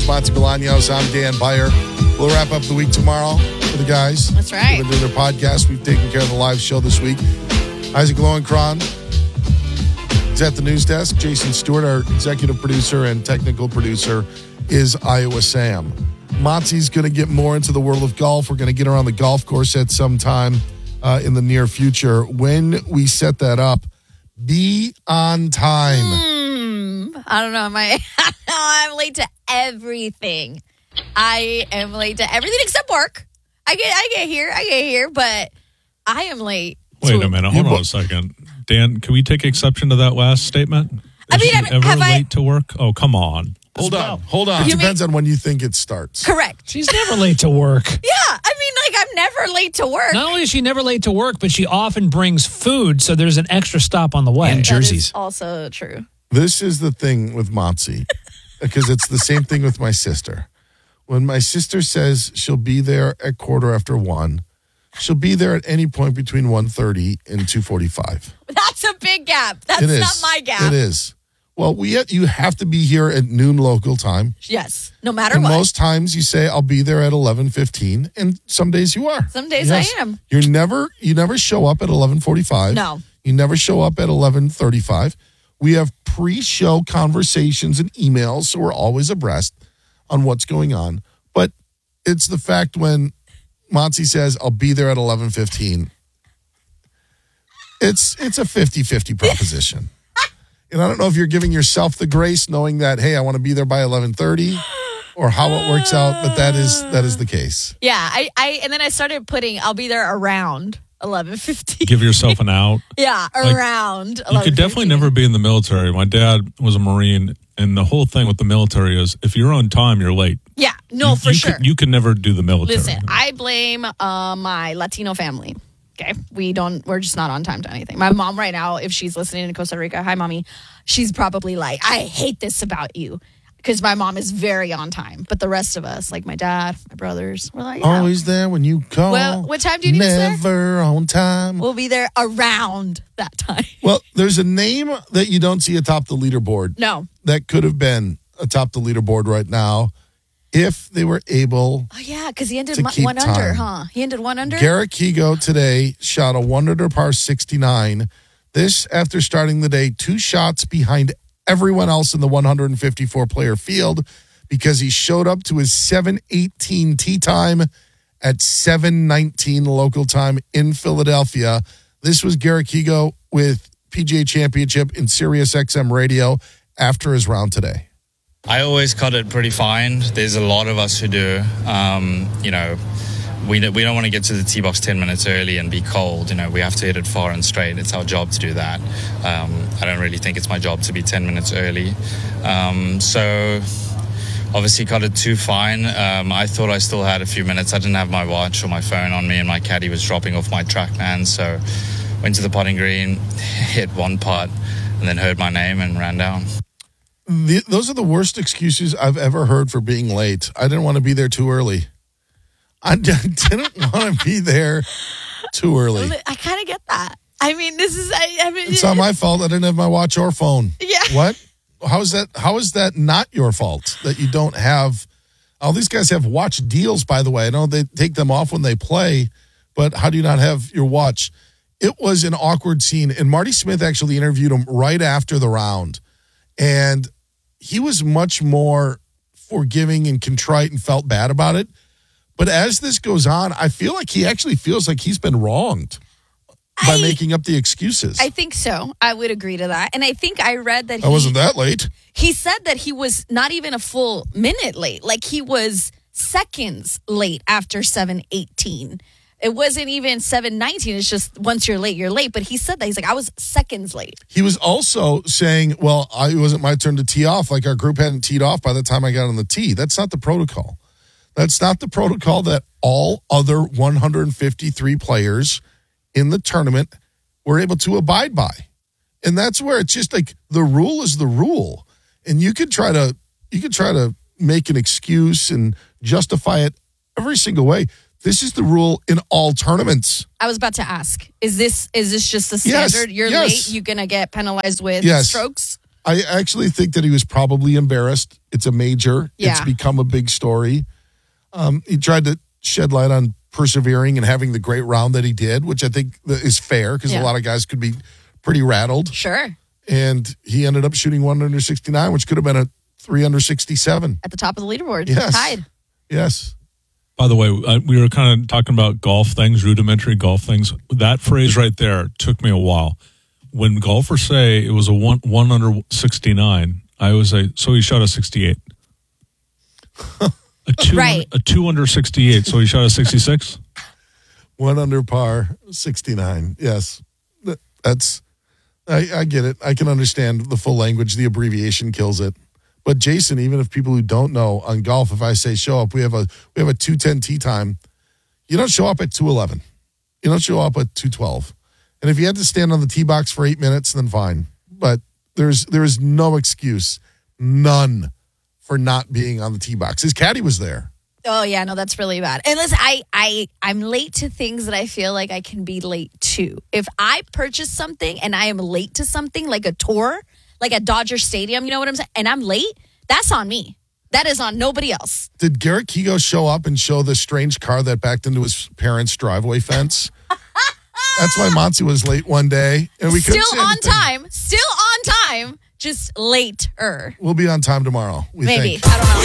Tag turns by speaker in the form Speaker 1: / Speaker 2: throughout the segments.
Speaker 1: Monty Bolaños. I'm Dan Byer. We'll wrap up the week tomorrow for the guys.
Speaker 2: That's right.
Speaker 1: They've been doing their podcast. We've taken care of the live show this week. Isaac Lowenkron is at the news desk. Jason Stewart, our executive producer and technical producer, is Iowa Sam. Monty's going to get more into the world of golf. We're going to get her on the golf course at some time in the near future. When we set that up, be on time.
Speaker 2: I don't know. I'm late to everything. I am late to everything except work. I get here, but I am late.
Speaker 3: Wait a minute. Hold on a second. Dan, can we take exception to that last statement? Is she ever late to work? Oh, come on.
Speaker 1: Hold on. It depends on when you think it starts.
Speaker 2: Correct.
Speaker 4: She's never late to work.
Speaker 2: Yeah. I mean, I'm never late to work.
Speaker 4: Not only is she never late to work, but she often brings food, so there's an extra stop on the way.
Speaker 2: And jerseys. That is also true.
Speaker 1: This is the thing with Monty, because it's the same thing with my sister. When my sister says she'll be there at 1:15, she'll be there at any point between 1:30 and 2:45.
Speaker 2: That's a big gap. That's not my gap.
Speaker 1: It is. Well, you have to be here at noon local time.
Speaker 2: Yes, no matter what.
Speaker 1: Most times you say, I'll be there at 11:15, and some days you are.
Speaker 2: Some days I am.
Speaker 1: You never show up at 11:45.
Speaker 2: No.
Speaker 1: You never show up at 11:35. We have pre-show conversations and emails, so we're always abreast on what's going on. But it's the fact when Monty says, I'll be there at 11:15. It's a 50-50 proposition. And I don't know if you're giving yourself the grace knowing that, hey, I want to be there by 11:30 or how it works out, but that is the case.
Speaker 2: Yeah, and then I started putting, I'll be there around 11:50.
Speaker 3: Give yourself an out.
Speaker 2: Yeah, around 11:50.
Speaker 3: You could definitely never be in the military. My dad was a Marine, and the whole thing with the military is if you're on time, you're late.
Speaker 2: Yeah, for sure.
Speaker 3: You can never do the military.
Speaker 2: Listen, I blame my Latino family. Okay, we're just not on time to anything. My mom right now, if she's listening in Costa Rica, hi mommy, she's probably like, I hate this about you. Because my mom is very on time. But the rest of us, like my dad, my brothers, we're like,
Speaker 1: always there when you call.
Speaker 2: Well, what time do you need us there?
Speaker 1: Never on time.
Speaker 2: We'll be there around that time.
Speaker 1: Well, there's a name that you don't see atop the leaderboard.
Speaker 2: No.
Speaker 1: That could have been atop the leaderboard right now if they were able.
Speaker 2: Oh, yeah, because he ended
Speaker 1: one
Speaker 2: under, huh? He ended one under?
Speaker 1: Garrett Kigo today shot a 1 under par 69. This after starting the day 2 shots behind everyone else in the 154-player field because he showed up to his 7:18 tee time at 7:19 local time in Philadelphia. This was Garrett Kigo with PGA Championship in Sirius XM Radio after his round today.
Speaker 5: I always cut it pretty fine. There's a lot of us who do. We don't want to get to the tee box 10 minutes early and be cold. We have to hit it far and straight. It's our job to do that. I don't really think it's my job to be 10 minutes early. So obviously cut it too fine. I thought I still had a few minutes. I didn't have my watch or my phone on me, and my caddy was dropping off my TrackMan. So went to the putting green, hit one putt, and then heard my name and ran down.
Speaker 1: Those are the worst excuses I've ever heard for being late. I didn't want to be there too early. I didn't want to be there too early.
Speaker 2: I kind of get that. I mean,
Speaker 1: it's not my fault. I didn't have my watch or phone.
Speaker 2: Yeah.
Speaker 1: What? How is that not your fault that you don't have? All these guys have watch deals, by the way. I know they take them off when they play, but how do you not have your watch? It was an awkward scene, and Marty Smith actually interviewed him right after the round, and he was much more forgiving and contrite and felt bad about it. But as this goes on, I feel like he actually feels like he's been wronged by making up the excuses.
Speaker 2: I think so. I would agree to that. And I think I read that
Speaker 1: I wasn't that late.
Speaker 2: He said that he was not even a full minute late. Like he was seconds late after 7:18. It wasn't even 7:19. It's just once you're late, you're late. But he said that. He's like, I was seconds late.
Speaker 1: He was also saying, well, it wasn't my turn to tee off. Like our group hadn't teed off by the time I got on the tee. That's not the protocol. That's not the protocol that all other 153 players in the tournament were able to abide by. And that's where it's just like the rule is the rule. And you could try to make an excuse and justify it every single way. This is the rule in all tournaments.
Speaker 2: I was about to ask, is this just the standard?
Speaker 1: Yes,
Speaker 2: You're late, you're going to get penalized with strokes?
Speaker 1: I actually think that he was probably embarrassed. It's a major.
Speaker 2: Yeah.
Speaker 1: It's become a big story. He tried to shed light on persevering and having the great round that he did, which I think is fair because a lot of guys could be pretty rattled.
Speaker 2: Sure.
Speaker 1: And he ended up shooting 1 under 69, which could have been a 3 under 67.
Speaker 2: At the top of the leaderboard.
Speaker 1: Yes.
Speaker 2: Tied.
Speaker 1: Yes.
Speaker 3: By the way, we were kind of talking about golf things, rudimentary golf things. That phrase right there took me a while. When golfers say it was a 1 under 69, I always say, so he shot a 68. A 2 under 68, so he shot a 66?
Speaker 1: 1 under par, 69. Yes. I get it. I can understand the full language. The abbreviation kills it. But Jason, even if people who don't know on golf, if I say show up, we have a 2:10 tee time. You don't show up at 2:11. You don't show up at 2:12. And if you had to stand on the tee box for 8 minutes, then fine. But there is no excuse, none, for not being on the tee box. His caddy was there.
Speaker 2: Oh, yeah, no, that's really bad. And listen, I'm late to things that I feel like I can be late to. If I purchase something and I am late to something, like a tour, like at Dodger Stadium, you know what I'm saying? And I'm late, that's on me. That is on nobody else.
Speaker 1: Did Garrett Kigo show up and show the strange car that backed into his parents' driveway fence? That's why Monty was late one day. And we couldn't say anything.
Speaker 2: Still on time, just later.
Speaker 1: We'll be on time tomorrow.
Speaker 2: Maybe. I don't know.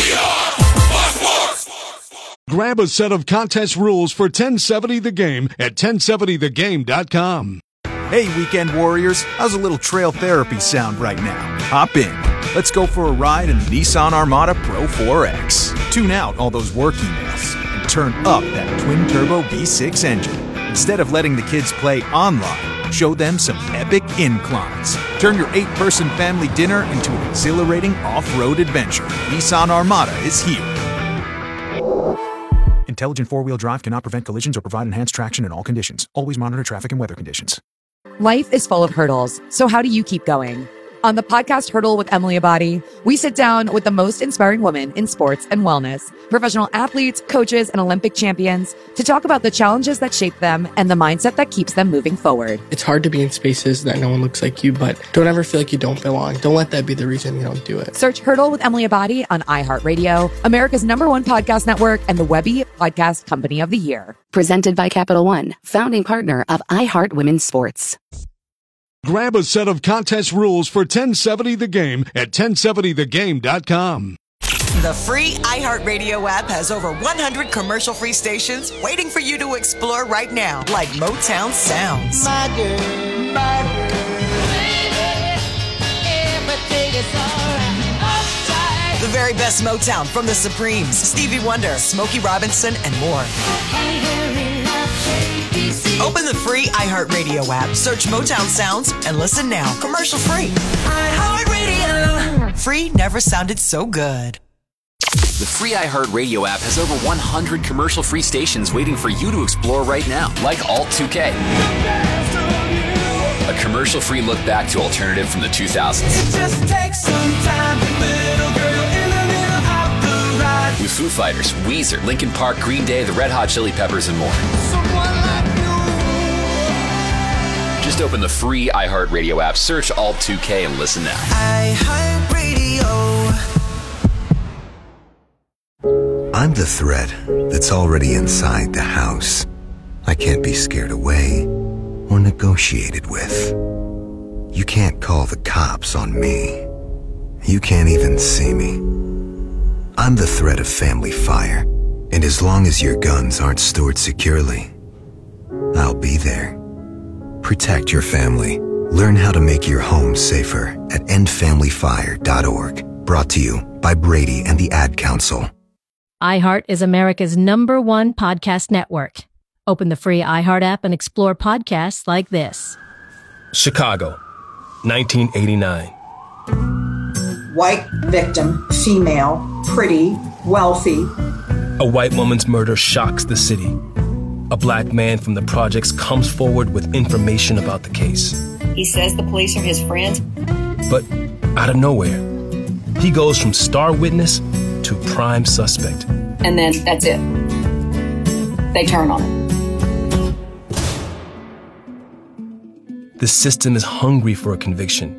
Speaker 6: Grab a set of contest rules for 1070 The Game at 1070thegame.com.
Speaker 7: Hey, weekend warriors, how's a little trail therapy sound right now? Hop in. Let's go for a ride in the Nissan Armada Pro 4X. Tune out all those work emails and turn up that twin-turbo V6 engine. Instead of letting the kids play online, show them some epic inclines. Turn your 8-person family dinner into an exhilarating off-road adventure. Nissan Armada is here. Intelligent four-wheel drive cannot prevent collisions or provide enhanced traction in all conditions. Always monitor traffic and weather conditions.
Speaker 8: Life is full of hurdles, so how do you keep going? On the podcast Hurdle with Emily Abadi, we sit down with the most inspiring women in sports and wellness, professional athletes, coaches, and Olympic champions to talk about the challenges that shape them and the mindset that keeps them moving forward.
Speaker 9: It's hard to be in spaces that no one looks like you, but don't ever feel like you don't belong. Don't let that be the reason you don't do it.
Speaker 8: Search Hurdle with Emily Abadi on iHeartRadio, America's #1 podcast network, and the Webby Podcast Company of the Year.
Speaker 10: Presented by Capital One, founding partner of iHeart Women's Sports.
Speaker 6: Grab a set of contest rules for 1070 The Game at 1070thegame.com.
Speaker 11: The free iHeartRadio app has over 100 commercial-free stations waiting for you to explore right now, like Motown Sounds. My girl, baby, everything is all right. The very best Motown from the Supremes, Stevie Wonder, Smokey Robinson, and more. Open the free iHeartRadio app, search Motown Sounds, and listen now. Commercial free. iHeartRadio. Free never sounded so good.
Speaker 12: The free iHeartRadio app has over 100 commercial-free stations waiting for you to explore right now, like Alt 2K. A commercial-free look back to alternative from the 2000s.
Speaker 13: It just takes some time to little girl in the middle of the ride.
Speaker 12: With Foo Fighters, Weezer, Linkin Park, Green Day, the Red Hot Chili Peppers, and more. Just open the free iHeartRadio app, search Alt 2K, and listen now.
Speaker 13: iHeartRadio.
Speaker 14: I'm the threat that's already inside the house. I can't be scared away or negotiated with. You can't call the cops on me. You can't even see me. I'm the threat of family fire, and as long as your guns aren't stored securely, I'll be there. Protect your family. Learn how to make your home safer at endfamilyfire.org. Brought to you by Brady and the Ad Council.
Speaker 15: iHeart is America's #1 podcast network. Open the free iHeart app and explore podcasts like this.
Speaker 16: Chicago, 1989.
Speaker 17: White victim, female, pretty, wealthy.
Speaker 16: A white woman's murder shocks the city. A black man from the projects comes forward with information about the case.
Speaker 18: He says the police are his friends.
Speaker 16: But out of nowhere, he goes from star witness to prime suspect.
Speaker 18: And then that's it. They turn on him.
Speaker 16: The system is hungry for a conviction.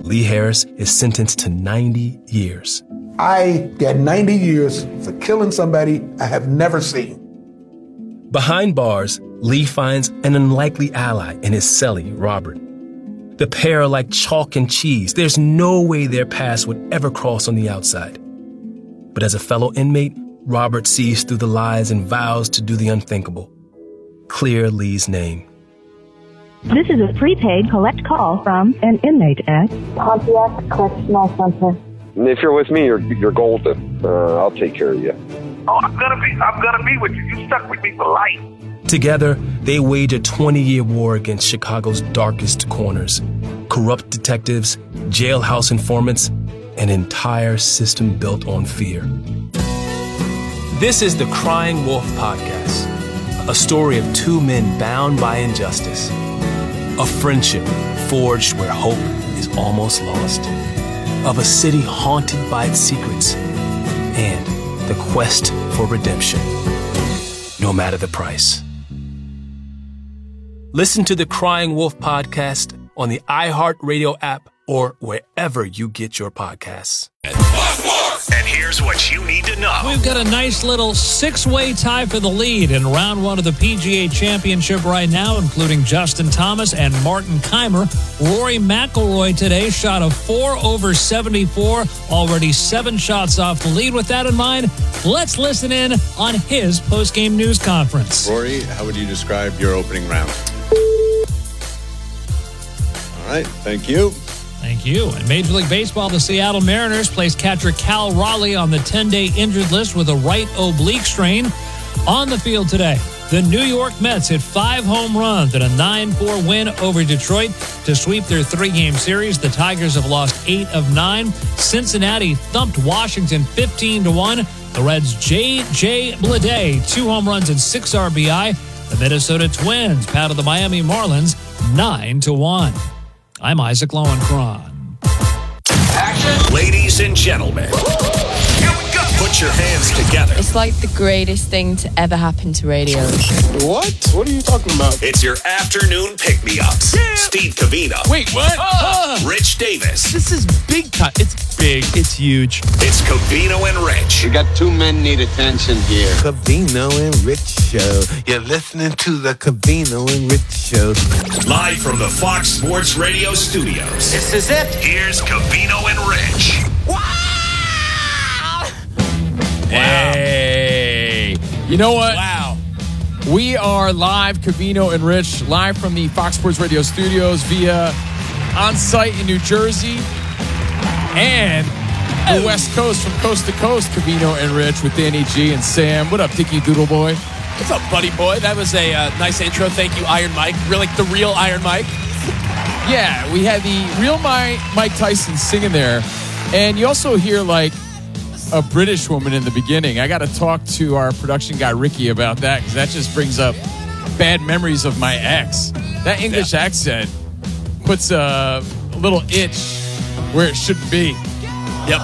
Speaker 16: Lee Harris is sentenced to 90 years.
Speaker 19: I got 90 years for killing somebody I have never seen.
Speaker 16: Behind bars, Lee finds an unlikely ally in his cellie, Robert. The pair are like chalk and cheese. There's no way their paths would ever cross on the outside. But as a fellow inmate, Robert sees through the lies and vows to do the unthinkable. Clear Lee's name.
Speaker 20: This is a prepaid collect call from an inmate at Pontiac Correctional Center.
Speaker 21: If you're with me, you're golden. I'll take care of you.
Speaker 22: Oh, I'm gonna be with you. You stuck with me for life.
Speaker 16: Together, they wage a 20-year war against Chicago's darkest corners. Corrupt detectives, jailhouse informants, an entire system built on fear. This is the Crying Wolf Podcast, a story of two men bound by injustice, a friendship forged where hope is almost lost, of a city haunted by its secrets, and the quest for redemption, no matter the price. Listen to the Crying Wolf Podcast on the iHeartRadio app or wherever you get your podcasts.
Speaker 23: And here's what you need to know.
Speaker 4: We've got a nice little six-way tie for the lead in round one of the PGA Championship right now, including Justin Thomas and Martin Keimer. Rory McIlroy today shot a 4 over 74, already 7 shots off the lead. With that in mind, let's listen in on his post-game news conference.
Speaker 24: Rory, how would you describe your opening round? All right, thank you.
Speaker 4: Thank you. In Major League Baseball, the Seattle Mariners placed catcher Cal Raleigh on the 10-day injured list with a right oblique strain. On the field today, the New York Mets hit 5 home runs in a 9-4 win over Detroit to sweep their 3-game series. The Tigers have lost 8 of 9. Cincinnati thumped Washington 15-1. The Reds' J.J. Bleday, 2 home runs and 6 RBI. The Minnesota Twins pounded the Miami Marlins 9-1. I'm Isaac Lowenkron.
Speaker 23: Action. Ladies and gentlemen, here we go. Put your hands together.
Speaker 25: It's like the greatest thing to ever happen to radio.
Speaker 23: What? What are you talking about? It's your afternoon pick-me-ups. Yeah. Steve Covino.
Speaker 26: Wait, what?
Speaker 23: Rich Davis.
Speaker 26: This is big time. It's big. It's huge.
Speaker 23: It's Covino and Rich.
Speaker 27: We got 2 men need attention here. Covino and Rich Show. You're listening to the Covino and Rich Show.
Speaker 23: Live from the Fox Sports Radio studios.
Speaker 27: This is it.
Speaker 23: Here's Covino and Rich.
Speaker 26: Wow. Hey. You know what? Wow. We are live, Covino and Rich, live from the Fox Sports Radio studios via on-site in New Jersey and the West Coast, from coast to coast, Covino and Rich with Danny G and Sam. What up, Dicky Doodle Boy? What's up, buddy boy? That was a nice intro. Thank you, Iron Mike. Really, like the real Iron Mike. Yeah, we had the real Mike Tyson singing there. And you also hear, like, a British woman in the beginning. I got to talk to our production guy, Ricky, about that, because that just brings up bad memories of my ex. That English accent puts a little itch where it shouldn't be. Yep.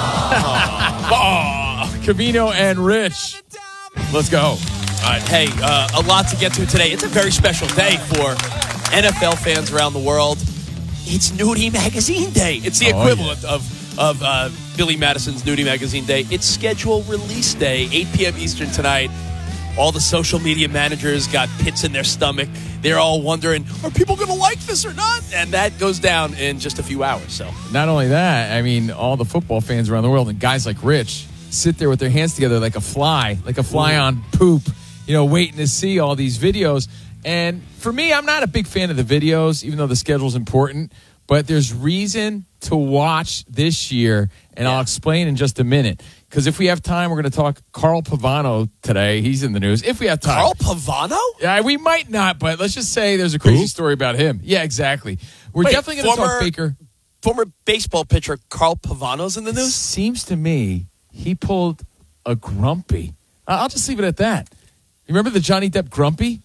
Speaker 26: Covino and Rich. Let's go.
Speaker 28: All right, hey, a lot to get to today. It's a very special day for NFL fans around the world. It's Nudie Magazine Day. It's the equivalent of Billy Madison's Nudie Magazine Day. It's schedule release day, 8 p.m. Eastern tonight. All the social media managers got pits in their stomach. They're all wondering, are people going to like this or not? And that goes down in just a few hours. So
Speaker 26: not only that, I mean, all the football fans around the world and guys like Rich sit there with their hands together like a fly on poop, waiting to see all these videos. And for me, I'm not a big fan of the videos, even though the schedule's important. But there's reason to watch this year, and I'll explain in just a minute. Because if we have time, we're going to talk Carl Pavano today. He's in the news. If we have time.
Speaker 28: Carl Pavano?
Speaker 26: Yeah, we might not, but let's just say there's a crazy story about him. Yeah, exactly. We're definitely going to talk Baker.
Speaker 28: Former baseball pitcher Carl Pavano's in the news?
Speaker 26: It seems to me he pulled a grumpy. I'll just leave it at that. You remember the Johnny Depp grumpy?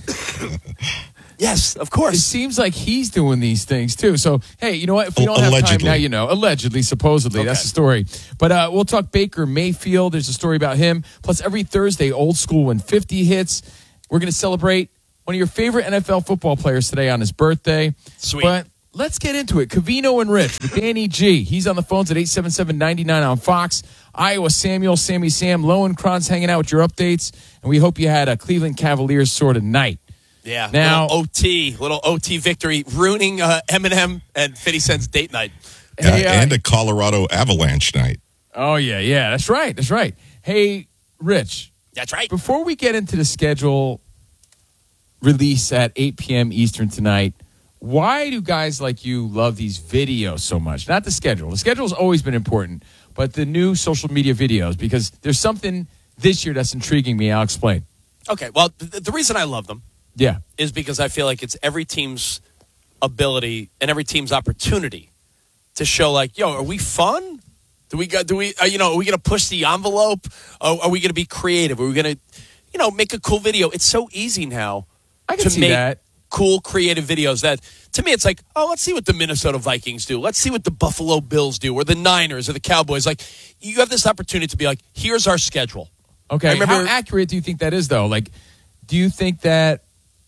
Speaker 28: Yes, of course.
Speaker 26: It seems like he's doing these things, too. So, hey, you know what? If we don't have time now, you know. Allegedly, supposedly. Okay. That's the story. But we'll talk Baker Mayfield. There's a story about him. Plus, every Thursday, Old School when 50 hits. We're going to celebrate one of your favorite NFL football players today on his birthday.
Speaker 28: Sweet.
Speaker 26: But let's get into it. Covino and Rich with Danny G. He's on the phones at 877-99 on Fox. Iowa Samuel, Sammy Sam, Lowenkron's hanging out with your updates. And we hope you had a Cleveland Cavaliers sort of night.
Speaker 28: Yeah,
Speaker 26: now
Speaker 28: little OT victory, ruining Eminem and 50 Cent's date night.
Speaker 1: And a Colorado Avalanche night.
Speaker 26: Oh, yeah. That's right. Hey, Rich.
Speaker 28: That's right.
Speaker 26: Before we get into the schedule release at 8 p.m. Eastern tonight, why do guys like you love these videos so much? Not the schedule. The schedule's always been important, but the new social media videos, because there's something this year that's intriguing me. I'll explain.
Speaker 28: Okay, well, the reason I love them is because I feel like it's every team's ability and every team's opportunity to show, like, yo, are we fun? Are we going to push the envelope? Are we going to be creative? Are we going to, make a cool video? It's so easy now to make cool, creative videos that, to me, it's like, oh, let's see what the Minnesota Vikings do. Let's see what the Buffalo Bills do, or the Niners, or the Cowboys. Like, you have this opportunity to be like, here's our schedule.
Speaker 26: Okay, how accurate do you think that is, though? Like, do you think that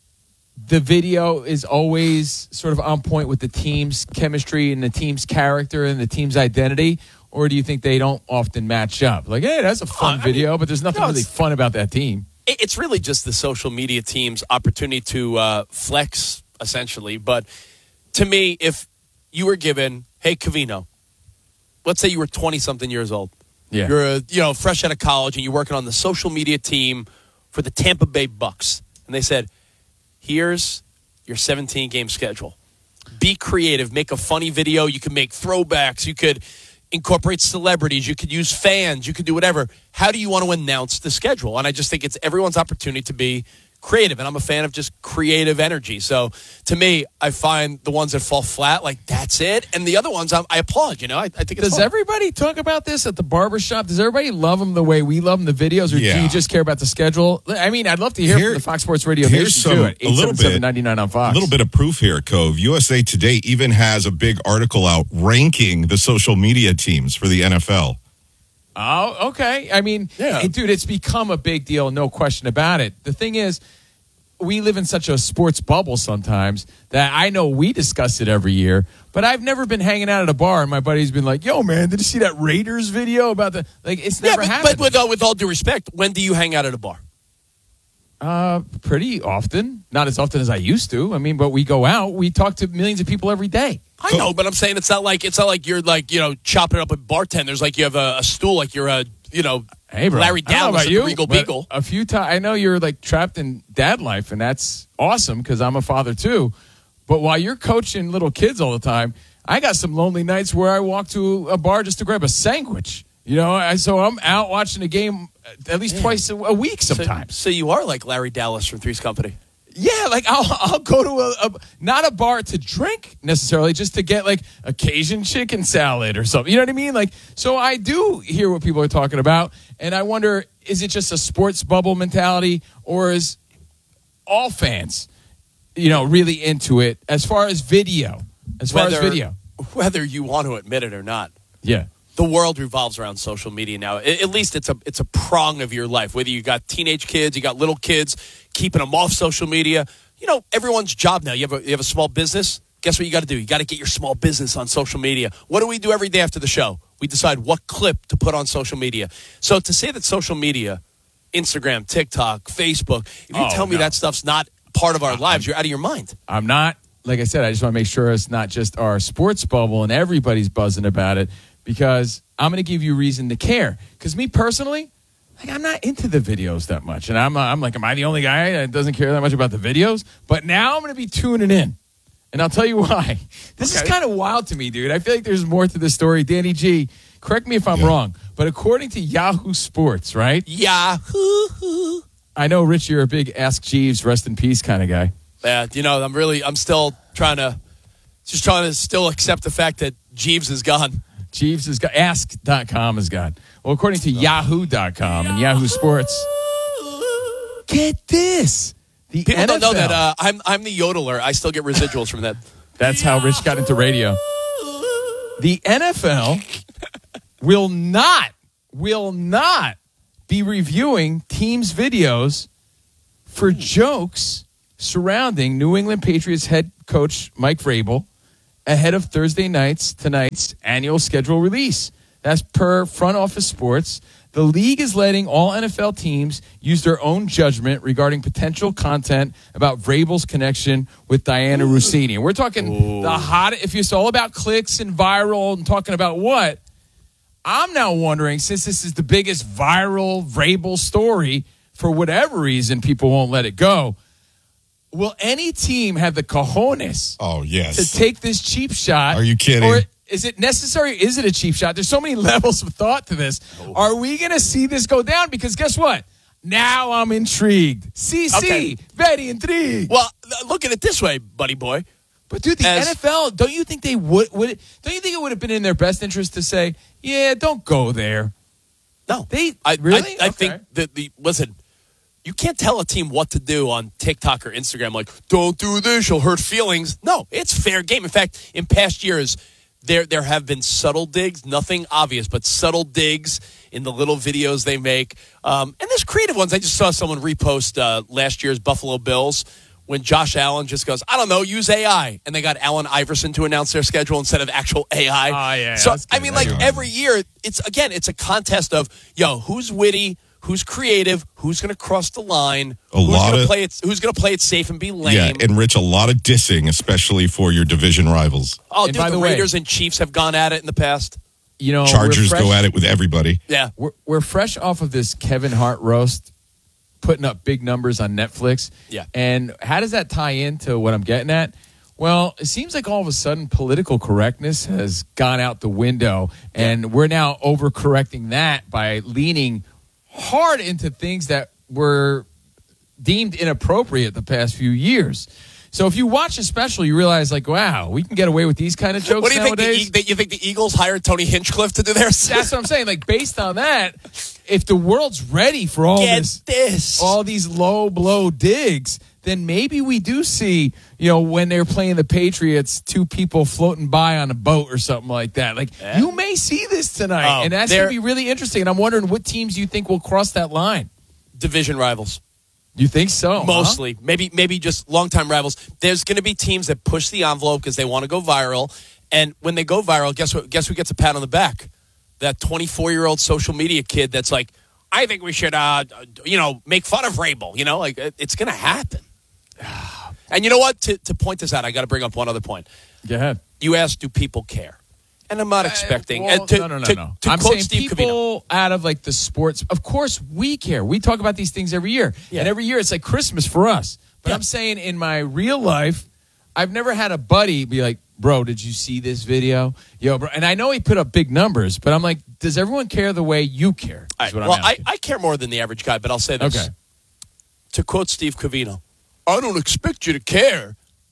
Speaker 26: the video is always sort of on point with the team's chemistry and the team's character and the team's identity? Or do you think they don't often match up? Like, hey, that's a fun video, but there's nothing really fun about that team.
Speaker 28: It's really just the social media team's opportunity to flex, essentially. But to me, if you were given, hey, Covino, let's say you were 20-something years old.
Speaker 26: Yeah.
Speaker 28: You're fresh out of college, and you're working on the social media team for the Tampa Bay Bucks. And they said, here's your 17-game schedule. Be creative. Make a funny video. You can make throwbacks. You could incorporate celebrities. You could use fans. You could do whatever. How do you want to announce the schedule? And I just think it's everyone's opportunity to be creative. And I'm a fan of just creative energy. So to me, I find the ones that fall flat, like, that's it. And the other ones, I applaud. I think it's
Speaker 26: Does
Speaker 28: fun.
Speaker 26: everybody talk about this at the barbershop? Does everybody love them the way we love them, the videos? Or do you just care about the schedule? I mean, I'd love to hear from the Fox Sports Radio Nation, too, at 877-99 on Fox.
Speaker 1: A little bit of proof here, Cove. USA Today even has a big article out ranking the social media teams for the NFL.
Speaker 26: Oh, okay. I mean, dude, it's become a big deal, no question about it. The thing is, we live in such a sports bubble sometimes that I know we discuss it every year, but I've never been hanging out at a bar and my buddy's been like, yo, man, did you see that Raiders video about the, like, it's never happened.
Speaker 28: But with all due respect, when do you hang out at a bar?
Speaker 26: Pretty often. Not as often as I used to. I mean, but we go out. We talk to millions of people every day.
Speaker 28: I know, but I'm saying it's not like you're like, chopping it up with bartenders, like you have a stool, like you're a,
Speaker 26: hey, bro,
Speaker 28: Larry Dallas at the Regal Beagle.
Speaker 26: A few times, I know you're like trapped in dad life, and that's awesome because I'm a father too. But while you're coaching little kids all the time, I got some lonely nights where I walk to a bar just to grab a sandwich. So I'm out watching a game at least twice a week sometimes.
Speaker 28: So you are like Larry Dallas from Three's Company.
Speaker 26: Yeah, like I'll go to not a bar to drink necessarily, just to get like a Cajun chicken salad or something. You know what I mean? Like, so I do hear what people are talking about, and I wonder, is it just a sports bubble mentality, or is all fans, really into it as far as video?
Speaker 28: Whether you want to admit it or not.
Speaker 26: Yeah.
Speaker 28: The world revolves around social media now. At least it's a prong of your life. Whether you got teenage kids, you got little kids, keeping them off social media. Everyone's job now. You have a small business. Guess what you got to do? You got to get your small business on social media. What do we do every day after the show? We decide what clip to put on social media. So to say that social media, Instagram, TikTok, Facebook, if you tell me that stuff's not part of our lives, you're out of your mind.
Speaker 26: I'm not. Like I said, I just want to make sure it's not just our sports bubble and everybody's buzzing about it. Because I'm going to give you reason to care. Because me personally, like, I'm not into the videos that much. And I'm like, am I the only guy that doesn't care that much about the videos? But now I'm going to be tuning in. And I'll tell you why. This is kind of wild to me, dude. I feel like there's more to the story. Danny G, correct me if I'm wrong. But according to Yahoo Sports, right?
Speaker 28: Yahoo.
Speaker 26: I know, Rich, you're a big Ask Jeeves, rest in peace kind of guy.
Speaker 28: Yeah, I'm still trying to still accept the fact that Jeeves is gone.
Speaker 26: Jeeves is gone. Ask.com is gone. Well, according to Yahoo.com and Yahoo Sports, get this.
Speaker 28: People don't know that I'm the yodeler. I still get residuals from that.
Speaker 26: That's how Rich got into radio. The NFL will not be reviewing teams' videos for jokes surrounding New England Patriots head coach Mike Vrabel ahead of tonight's annual schedule release. That's per Front Office Sports. The league is letting all NFL teams use their own judgment regarding potential content about Vrabel's connection with Diana Rossini. And we're talking the hot, if it's all about clicks and viral and talking about what, I'm now wondering, since this is the biggest viral Vrabel story, for whatever reason, people won't let it go. Will any team have the cojones to take this cheap shot?
Speaker 1: Are you kidding?
Speaker 26: Or is it necessary? Is it a cheap shot? There's so many levels of thought to this. Are we going to see this go down? Because guess what? Now I'm intrigued. Very intrigued.
Speaker 28: Well, look at it this way, buddy boy.
Speaker 26: But dude, the NFL, don't you think they would don't you think it would have been in their best interest to say, yeah, don't go there?
Speaker 28: No.
Speaker 26: I
Speaker 28: think that listen, you can't tell a team what to do on TikTok or Instagram, like, don't do this, you'll hurt feelings. No, it's fair game. In fact, in past years, there have been subtle digs, nothing obvious, but subtle digs in the little videos they make. And there's creative ones. I just saw someone repost last year's Buffalo Bills when Josh Allen just goes, I don't know, use AI. And they got Allen Iverson to announce their schedule instead of actual AI.
Speaker 26: Yeah.
Speaker 28: So, I mean, like, every year, it's a contest of, who's witty, who's creative, who's going to cross the line, who's going to play it safe and be lame.
Speaker 1: Yeah, and Rich, a lot of dissing, especially for your division rivals.
Speaker 28: Oh, dude, the Raiders and Chiefs have gone at it in the past.
Speaker 26: You know,
Speaker 1: Chargers go at it with everybody.
Speaker 28: Yeah.
Speaker 26: We're fresh off of this Kevin Hart roast, putting up big numbers on Netflix.
Speaker 28: Yeah.
Speaker 26: And how does that tie into what I'm getting at? Well, it seems like all of a sudden political correctness has gone out the window, and we're now overcorrecting that by leaning hard into things that were deemed inappropriate the past few years. So if you watch a special, you realize, like, wow, we can get away with these kind of jokes nowadays.
Speaker 28: You think the Eagles hired Tony Hinchcliffe to do theirs?
Speaker 26: That's what I'm saying. Like, based on that, if the world's ready for all all these low blow digs, then maybe we do see, when they're playing the Patriots, two people floating by on a boat or something like that. Like, you may see this tonight, and that's going to be really interesting. And I'm wondering what teams you think will cross that line.
Speaker 28: Division rivals.
Speaker 26: You think so?
Speaker 28: Mostly.
Speaker 26: Huh?
Speaker 28: Maybe just longtime rivals. There's going to be teams that push the envelope because they want to go viral. And when they go viral, guess who gets a pat on the back? That 24-year-old social media kid that's like, I think we should, make fun of Vrabel. Like, it's going to happen. And you know what? To point this out, I got to bring up one other point.
Speaker 26: Go ahead.
Speaker 28: You asked, do people care? And I'm not expecting.
Speaker 26: No. I'm saying
Speaker 28: Steve
Speaker 26: people out of like the sports. Of course, we care. We talk about these things every year, and every year it's like Christmas for us. But I'm saying in my real life, I've never had a buddy be like, "Bro, did you see this video?" Yo, bro. And I know he put up big numbers, but I'm like, does everyone care the way you care?
Speaker 28: I care more than the average guy, but I'll say this.
Speaker 26: Okay.
Speaker 28: To quote Steve Covino, I don't expect you to care.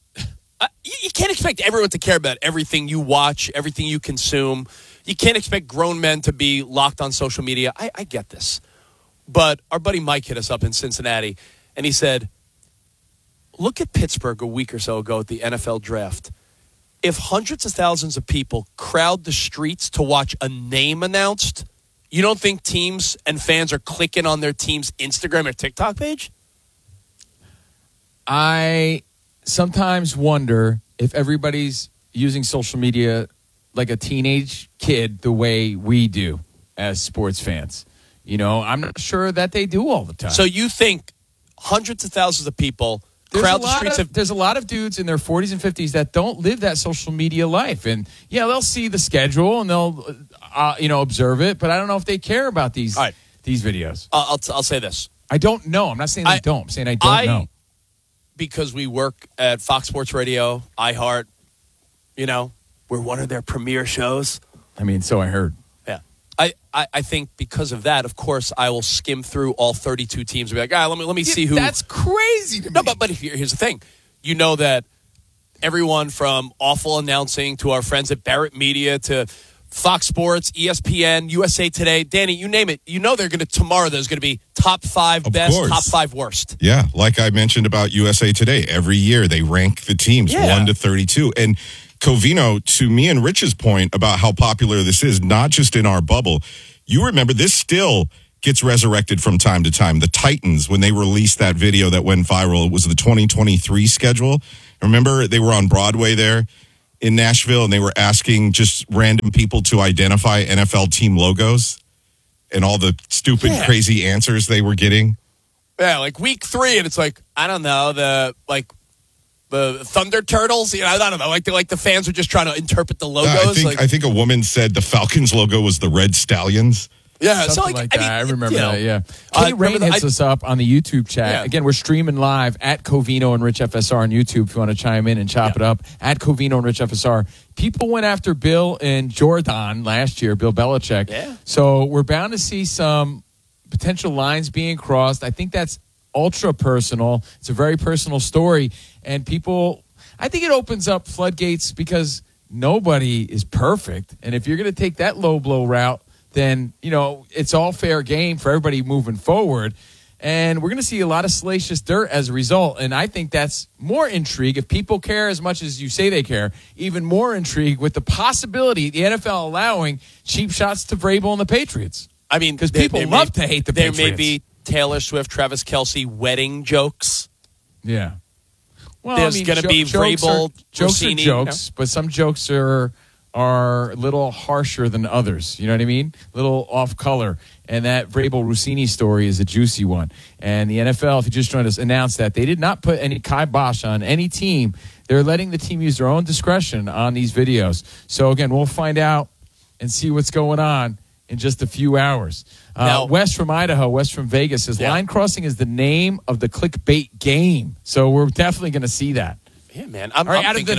Speaker 28: You can't expect everyone to care about everything you watch, everything you consume. You can't expect grown men to be locked on social media. I get this. But our buddy Mike hit us up in Cincinnati, and he said, look at Pittsburgh a week or so ago at the NFL draft. If hundreds of thousands of people crowd the streets to watch a name announced, you don't think teams and fans are clicking on their team's Instagram or TikTok page?
Speaker 26: I sometimes wonder if everybody's using social media like a teenage kid the way we do as sports fans. I'm not sure that they do all the time.
Speaker 28: So you think hundreds of thousands of people crowd the streets
Speaker 26: There's a lot of dudes in their 40s and 50s that don't live that social media life. And, they'll see the schedule and they'll, observe it. But I don't know if they care about these videos.
Speaker 28: I'll say this.
Speaker 26: I don't know. I'm not saying they don't. I'm saying I don't know.
Speaker 28: Because we work at Fox Sports Radio, iHeart, we're one of their premier shows.
Speaker 26: I mean, so I heard.
Speaker 28: Yeah. I think because of that, of course, I will skim through all 32 teams and be like, let me see who.
Speaker 26: That's crazy to me.
Speaker 28: No, but here's the thing. You know that everyone from awful announcing to our friends at Barrett Media to Fox Sports, ESPN, USA Today, Danny, you name it. There's going to be top 5 best, top 5 worst.
Speaker 1: Yeah, like I mentioned about USA Today, every year they rank the teams 1 to 32. And Covino, to me and Rich's point about how popular this is, not just in our bubble, you remember this still gets resurrected from time to time. The Titans, when they released that video that went viral, it was the 2023 schedule. Remember, they were on Broadway there. in Nashville, and they were asking just random people to identify NFL team logos and all the stupid, crazy answers they were getting.
Speaker 28: Yeah, like week 3, and it's like, I don't know, the Thunder Turtles. You know, I don't know. Like the fans are just trying to interpret the logos.
Speaker 1: I think a woman said the Falcons logo was the Red Stallions.
Speaker 28: Yeah,
Speaker 26: something
Speaker 28: so
Speaker 26: like that. I remember that. Yeah,
Speaker 28: Katie
Speaker 26: Rain hits us up on the YouTube chat.
Speaker 28: Yeah.
Speaker 26: Again, we're streaming live at Covino and Rich FSR on YouTube. If you want to chime in and chop it up at Covino and Rich FSR. People went after Bill and Jordan last year, Bill Belichick.
Speaker 28: Yeah.
Speaker 26: So we're bound to see some potential lines being crossed. I think that's ultra personal. It's a very personal story, and people. I think it opens up floodgates because nobody is perfect, and if you're going to take that low blow route, then, you know, it's all fair game for everybody moving forward. And we're going to see a lot of salacious dirt as a result. And I think that's more intrigue. If people care as much as you say they care, even more intrigue with the possibility, the NFL allowing cheap shots to Vrabel and the Patriots.
Speaker 28: I mean,
Speaker 26: because people love to hate the Patriots.
Speaker 28: There may be Taylor Swift, Travis Kelce wedding jokes.
Speaker 26: Yeah. Well,
Speaker 28: there's going to be Vrabel,
Speaker 26: jokes are
Speaker 28: Rossini,
Speaker 26: jokes, but some jokes are a little harsher than others. You know what I mean? A little off color. And that Vrabel Rossini story is a juicy one. And the NFL, if you just joined us, announced that they did not put any kibosh on any team. They're letting the team use their own discretion on these videos. So, again, we'll find out and see what's going on in just a few hours. Now, Wes from Idaho, Wes from Vegas says line crossing is the name of the clickbait game. So we're definitely going to see that.
Speaker 28: Yeah, man. I'm thinking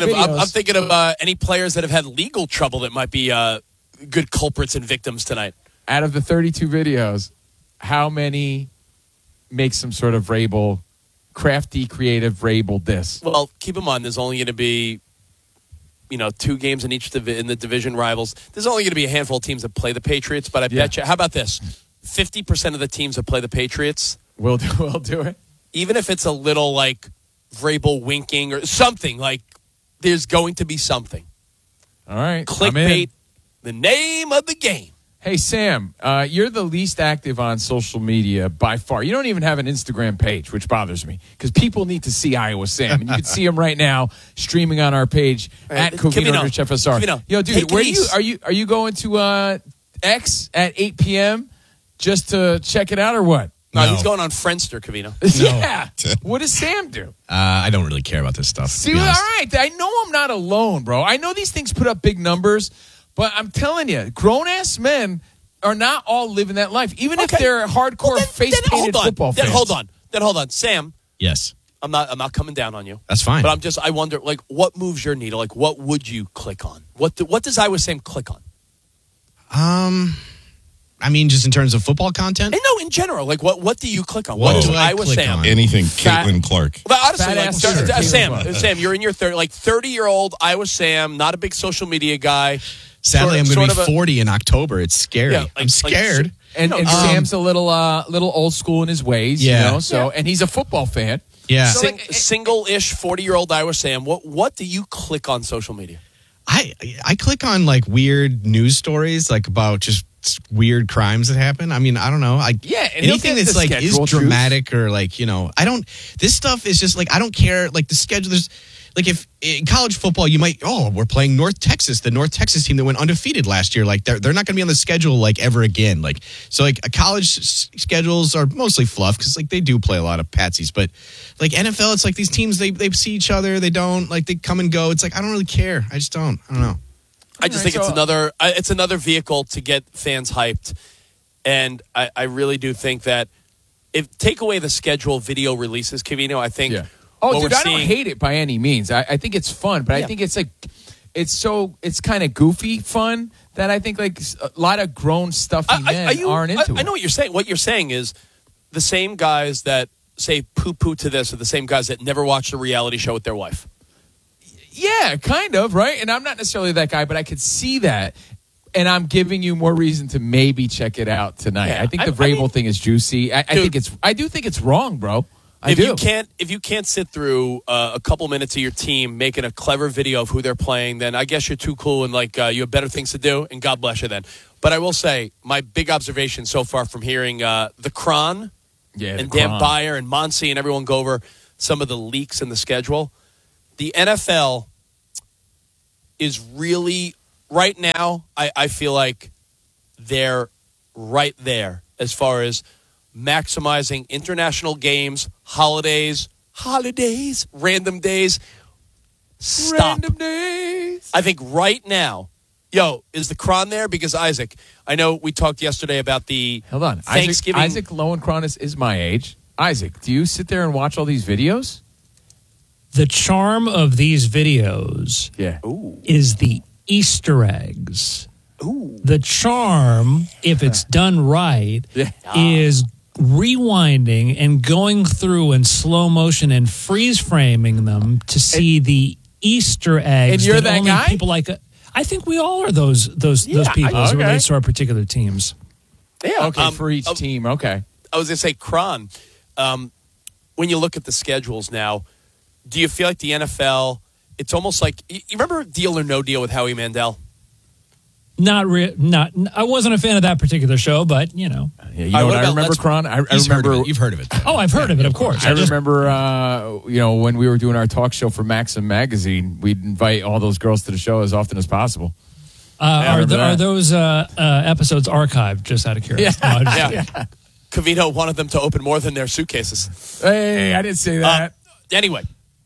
Speaker 28: of any players that have had legal trouble that might be good culprits and victims tonight.
Speaker 26: Out of the 32 videos, how many make some sort of Vrabel, crafty, creative Vrabel diss?
Speaker 28: Well, keep in mind, there's only going to be, 2 games in each in the division rivals. There's only going to be a handful of teams that play the Patriots, but I bet you, how about this? 50% of the teams that play the Patriots
Speaker 26: will do it.
Speaker 28: Even if it's a little like Vrabel winking or something, like there's going to be something.
Speaker 26: All right.
Speaker 28: Clickbait, the name of the game.
Speaker 26: Hey, Sam, you're the least active on social media by far. You don't even have an Instagram page, which bothers me because people need to see Iowa Sam. And you can see him right now streaming on our page at Covino Rich FSR.
Speaker 28: Covino.
Speaker 26: Yo, dude, where are you going to X at 8 p.m. just to check it out or what?
Speaker 28: No, he's going on Friendster, Covino.
Speaker 26: Yeah. What does Sam do?
Speaker 2: I don't really care about this stuff.
Speaker 26: See, all right. I know I'm not alone, bro. I know these things put up big numbers, but I'm telling you, grown-ass men are not all living that life, even if they're hardcore face-painted football fans.
Speaker 28: Then hold on. Sam.
Speaker 2: Yes.
Speaker 28: I'm not coming down on you.
Speaker 2: That's fine.
Speaker 28: But I wonder, like, what moves your needle? Like, what would you click on? What does Iowa Sam click on?
Speaker 2: I mean, just in terms of football content?
Speaker 28: And no, in general. Like, what do you click on?
Speaker 2: What
Speaker 28: What
Speaker 2: do I
Speaker 28: Iowa
Speaker 2: click
Speaker 28: Sam?
Speaker 2: on?
Speaker 1: Anything Caitlin Clark.
Speaker 28: But honestly,
Speaker 26: Fat-ass
Speaker 28: Sam, you're in your 30-year-old Iowa Sam, not a big social media guy.
Speaker 2: Sadly, I'm going to be 40 in October. It's scary.
Speaker 28: Yeah,
Speaker 2: I'm scared.
Speaker 26: And Sam's a little old school in his ways, and he's a football fan.
Speaker 2: Yeah.
Speaker 28: So single-ish 40-year-old Iowa Sam, what do you click on social media?
Speaker 2: I click on like weird news stories, like about just weird crimes that happen. I mean, I don't know. Anything that's like is dramatic or like, this stuff is just like, I don't care. Like the schedule, there's like if in college football, you might, we're playing North Texas, the North Texas team that went undefeated last year. Like they're not going to be on the schedule like ever again. Like, so like college schedules are mostly fluff because like they do play a lot of patsies, but like NFL, it's like these teams, they see each other. They don't like, they come and go. It's like, I don't really care. I just don't. I don't know.
Speaker 28: I just think it's another vehicle to get fans hyped. And I really do think that if take away the schedule video releases, Covino, I think.
Speaker 26: Yeah. Oh, dude, I don't hate it by any means. I think it's fun, but I think it's like it's kind of goofy fun that I think like a lot of grown stuffy men aren't into it.
Speaker 28: I know what you're saying. What you're saying is the same guys that say poo-poo to this are the same guys that never watched a reality show with their wife.
Speaker 26: Yeah, kind of, right? And I'm not necessarily that guy, but I could see that. And I'm giving you more reason to maybe check it out tonight.
Speaker 28: Yeah,
Speaker 26: I think the Vrabel thing is juicy. I do think it's wrong, bro. If
Speaker 28: you can't sit through a couple minutes of your team making a clever video of who they're playing, then I guess you're too cool and like you have better things to do, and God bless you then. But I will say, my big observation so far from hearing the Cron and Dan Beyer and Monsi and everyone go over some of the leaks in the schedule, the NFL is really, right now, I feel like they're right there as far as maximizing international games, holidays, random days. Stop.
Speaker 26: Random days.
Speaker 28: I think right now, is the Cron there? Because Isaac, I know we talked yesterday about the
Speaker 26: Hold on.
Speaker 28: Thanksgiving.
Speaker 26: Isaac Lowenkron is my age. Isaac, do you sit there and watch all these videos?
Speaker 4: The charm of these videos is the Easter eggs. The charm, if it's done right, is rewinding and going through in slow motion and freeze framing them to see the Easter eggs.
Speaker 26: And you're that
Speaker 4: only
Speaker 26: guy?
Speaker 4: People like. I think we all are those people as it relates to our particular teams.
Speaker 28: Yeah.
Speaker 26: Okay, for each team. Okay.
Speaker 28: I was going to say, Cron, when you look at the schedules now, do you feel like the NFL, it's almost like, you remember Deal or No Deal with Howie Mandel?
Speaker 4: I wasn't a fan of that particular show, but,
Speaker 26: Yeah, you know what I remember, Cron? I remember.
Speaker 2: You've heard of it.
Speaker 4: Oh, I've heard of it, of course.
Speaker 26: I remember, when we were doing our talk show for Maxim Magazine, we'd invite all those girls to the show as often as possible.
Speaker 4: Are those episodes archived, just out of curiosity?
Speaker 28: Yeah. Covino wanted them to open more than their suitcases.
Speaker 26: Hey, I didn't say that.
Speaker 28: Anyway,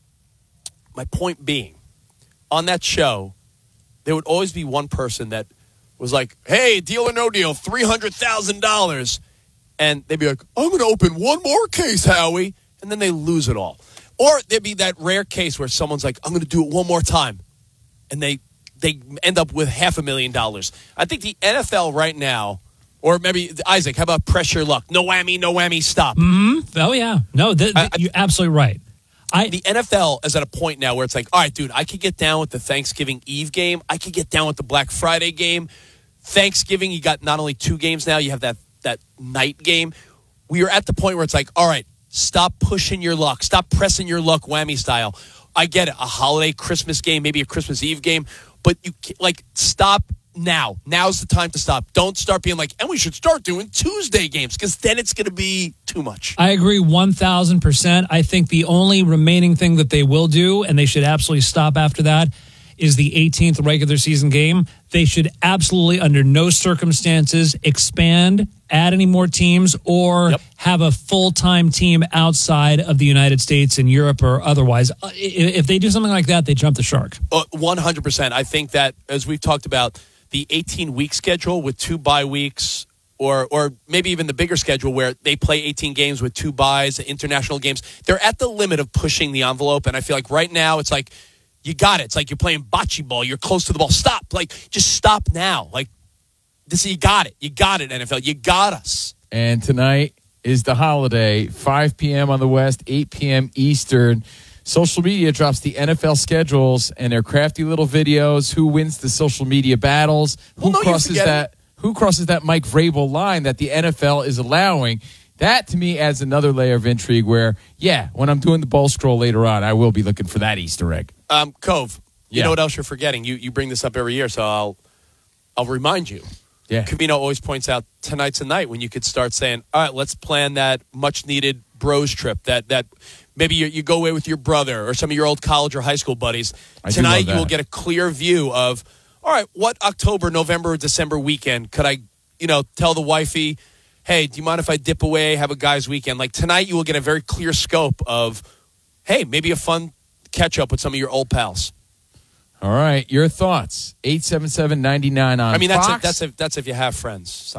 Speaker 28: my point being, on that show, there would always be one person that was like, hey, Deal or No Deal, $300,000. And they'd be like, I'm going to open one more case, Howie. And then they lose it all. Or there'd be that rare case where someone's like, I'm going to do it one more time. And they end up with $500,000. I think the NFL right now, or maybe, Isaac, how about press your luck? No whammy, stop.
Speaker 4: Mm-hmm. Oh, yeah. No, you're absolutely right.
Speaker 28: The NFL is at a point now where it's like, all right, dude, I could get down with the Thanksgiving Eve game. I could get down with the Black Friday game. Thanksgiving, you got not only 2 games now, you have that night game. We are at the point where it's like, all right, stop pushing your luck. Stop pressing your luck whammy style. I get it. A holiday Christmas game, maybe a Christmas Eve game. But stop now. Now's the time to stop. Don't start being like, and we should start doing Tuesday games, because then it's going to be too much.
Speaker 4: I agree 1,000%. I think the only remaining thing that they will do, and they should absolutely stop after that, is the 18th regular season game. They should absolutely, under no circumstances, expand, add any more teams, or have a full-time team outside of the United States and Europe or otherwise. If they do something like that, they jump the shark.
Speaker 28: 100%. I think that, as we've talked about, the 18-week schedule with 2 bye weeks, or maybe even the bigger schedule where they play 18 games with 2 byes, international games, they're at the limit of pushing the envelope. And I feel like right now it's like, you got it. It's like you're playing bocce ball. You're close to the ball. Stop. Just stop now. You got it. You got it, NFL. You got us.
Speaker 26: And tonight is the holiday, 5 p.m. on the West, 8 p.m. Eastern. Social media drops the NFL schedules and their crafty little videos. Who wins the social media battles? Who crosses that Mike Vrabel line that the NFL is allowing? That, to me, adds another layer of intrigue where, when I'm doing the ball scroll later on, I will be looking for that Easter egg.
Speaker 28: Cove, you know what else you're forgetting? You bring this up every year, so I'll remind you.
Speaker 26: Yeah.
Speaker 28: Covino always points out tonight's a night when you could start saying, all right, let's plan that much-needed bros trip, that maybe you go away with your brother or some of your old college or high school buddies. Tonight you will get a clear view of, all right, what October, November, December weekend could I, tell the wifey, hey, do you mind if I dip away, have a guy's weekend? Tonight you will get a very clear scope of, hey, maybe a fun catch-up with some of your old pals.
Speaker 26: All right, your thoughts. 877-99 on Fox.
Speaker 28: That's if you have friends.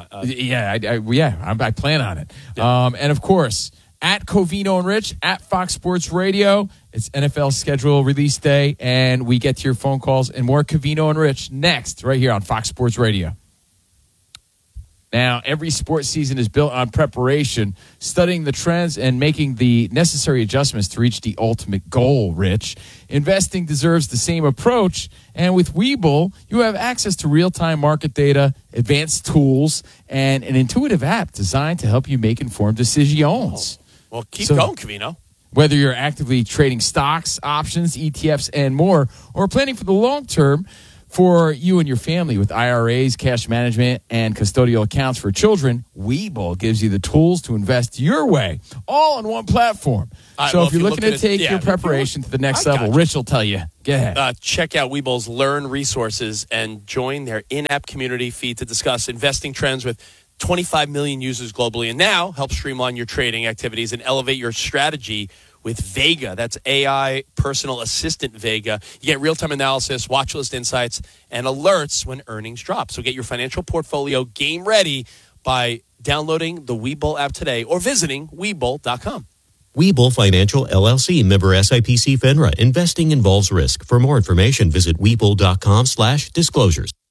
Speaker 26: I plan on it. Yeah. And, of course, at Covino and Rich, at Fox Sports Radio. It's NFL schedule release day, and we get to your phone calls and more Covino and Rich next right here on Fox Sports Radio. Now, every sports season is built on preparation, studying the trends, and making the necessary adjustments to reach the ultimate goal, Rich. Investing deserves the same approach, and with Webull, you have access to real-time market data, advanced tools, and an intuitive app designed to help you make informed decisions.
Speaker 28: Well, keep going, Covino.
Speaker 26: Whether you're actively trading stocks, options, ETFs, and more, or planning for the long term, For you and your family with IRAs, cash management, and custodial accounts for children, Webull gives you the tools to invest your way, all on one platform. So if you're looking to take your preparation to the next level, Rich will tell you. Go ahead.
Speaker 28: Check out Webull's Learn resources and join their in-app community feed to discuss investing trends with 25 million users globally. And now help streamline your trading activities and elevate your strategy with Vega. That's AI personal assistant Vega. You get real-time analysis, watch list insights, and alerts when earnings drop. So get your financial portfolio game ready by downloading the Webull app today or visiting Webull.com.
Speaker 3: Webull Financial, LLC, member SIPC FINRA. Investing involves risk. For more information, visit Webull.com/disclosures.